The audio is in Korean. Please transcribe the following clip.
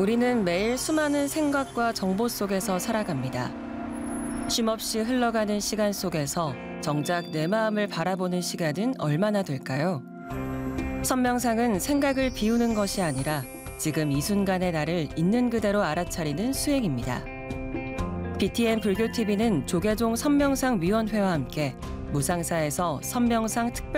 우리는 매일 수많은 생각과 정보 속에서 살아갑니다. 쉼없이 흘러가는 시간 속에서 정작 내 마음을 바라보는 시간은 얼마나 될까요? 선명상은 생각을 비우는 것이 아니라 지금 이 순간의 나를 있는 그대로 알아차리는 수행입니다. BTN 불교TV는 조계종 선명상 위원회와 함께 무상사에서 선명상 특별